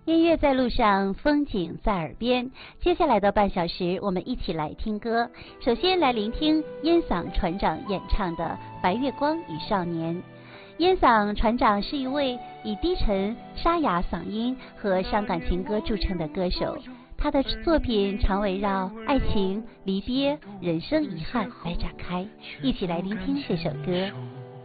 音乐在路上，风景在耳边。接下来的半小时，我们一起来听歌。首先来聆听烟嗓船长演唱的《白月光与少年》。烟嗓船长是一位以低沉沙哑嗓音和伤感情歌著称的歌手，他的作品常围绕爱情、离别、人生遗憾来展开。一起来聆听这首歌。